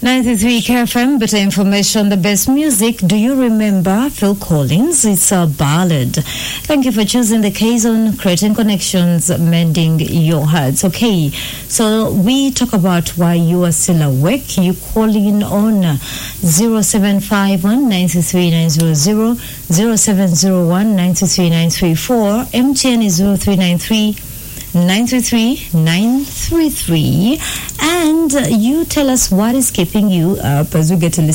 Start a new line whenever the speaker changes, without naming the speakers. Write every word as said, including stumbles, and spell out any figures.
ninety-three K F M, better information, the best music. Do you remember Phil Collins? It's a ballad. Thank you for choosing the K-Zone, creating connections, mending your hearts. Okay, so we talk about why you are still awake. You call in on zero seven five one, nine three nine zero zero, zero seven zero one, nine three nine three four, M T N is zero three nine three nine three three nine three three, and you tell us what is keeping you up as we get to listen